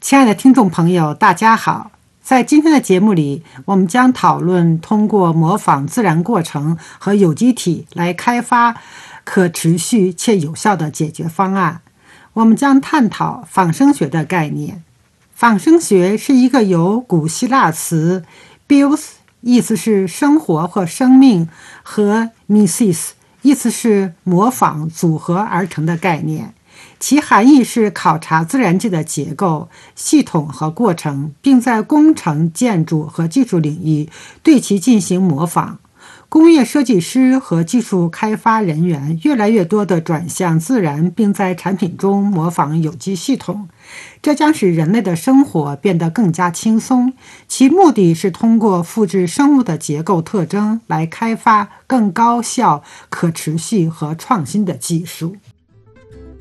亲爱的听众朋友，大家好。在今天的节目里，我们将讨论通过模仿自然过程和有机体来开发可持续且有效的解决方案。我们将探讨仿生学的概念。仿生学是一个由古希腊词 bios 意思是生活或生命和 mimesis 意思是模仿组合而成的概念。其含义是考察自然界的结构、系统和过程，并在工程、建筑和技术领域对其进行模仿。工业设计师和技术开发人员越来越多地转向自然，并在产品中模仿有机系统。这将使人类的生活变得更加轻松。其目的是通过复制生物的结构特征来开发更高效、可持续和创新的技术。